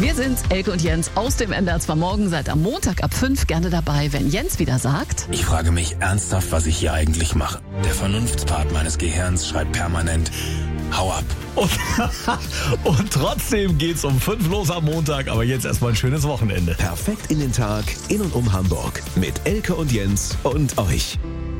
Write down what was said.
Wir sind's, Elke und Jens aus dem MDR 2 Morgen. Seid am Montag ab 5 gerne dabei, wenn Jens wieder sagt: Ich frage mich ernsthaft, was ich hier eigentlich mache. Der Vernunftspart meines Gehirns schreibt permanent: Hau ab. Und trotzdem geht's um 5 los am Montag, aber jetzt erstmal ein schönes Wochenende. Perfekt in den Tag, in und um Hamburg. Mit Elke und Jens und euch.